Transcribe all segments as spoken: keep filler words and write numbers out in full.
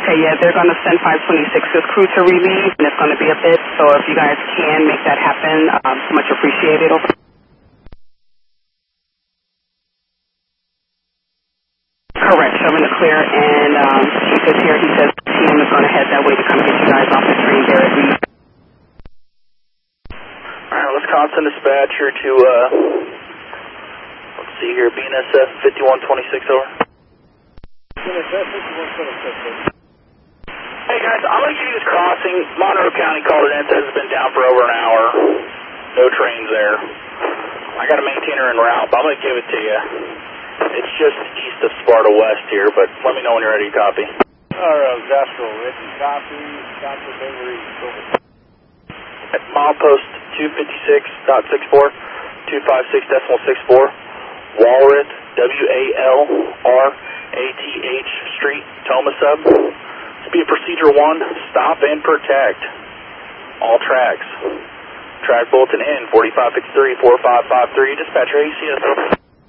Okay, yeah, they're going to send five twenty-six's crew to relieve, and it's going to be a bit, so if you guys can make that happen, um, much appreciated. Over. Correct, showing the clear, and um, Chief is here. He says the team is going to head that way to come get you guys off the train there at least. Alright, Wisconsin dispatcher to, uh, let's see here, B N S F fifty-one twenty-six, over. B N S F fifty-one twenty-six, over. Hey guys, I'm going to give you this crossing. Monroe County called it in, says it's been down for over an hour. No trains there. I got a maintainer en route, but I'm going to give it to you. It's just east of Sparta West here, but let me know when you're ready to copy. Our uh, Gastro, written copy, Doctor Banger East, over. At milepost two fifty-six point six four, two fifty-six decimal six four, Walrath, W A L R A T H Street, Toma Sub. To be a procedure one, stop and protect all tracks. Track bulletin in, forty-five fifty-three, forty-five fifty-three, dispatcher A C S, over.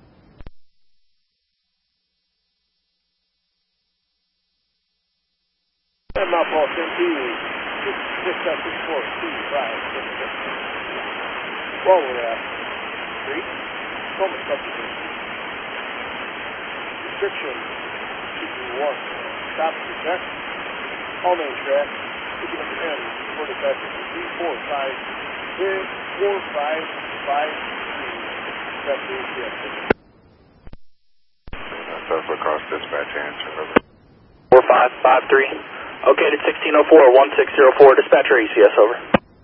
And Mouthfall ten T, six six six four, two five six six. Walrath Street, Toma Subdivision. Restriction, two two one, stop and protect. All main track, picking up the end, forty-five fifty-three, four five, four five five three. That's the A C S. Southwest Cross Dispatch answer, over. four five five three. Okay, to sixteen oh four, one six oh four, dispatcher A C S, over.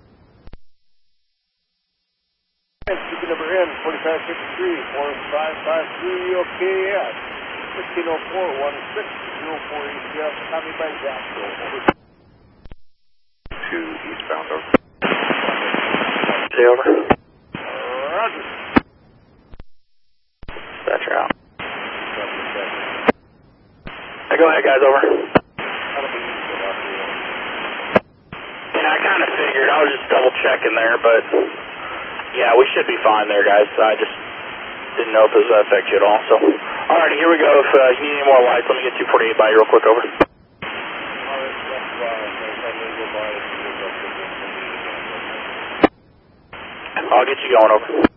And speaking number N, forty-five fifty-three, four five five three, okay, yes. sixteen oh four, one six oh four A C S, copy by Jasper, over. Two eastbound, over. Say over. Roger. Dispatcher out. Hey, go ahead, guys, over. Yeah, I kind of figured. I was just double checking there, but yeah, we should be fine there, guys. I just didn't know if this would affect you at all. So, alrighty, here we go. If uh, you need any more lights, let me get two forty-eight by you real quick, over. I'll get you going, over.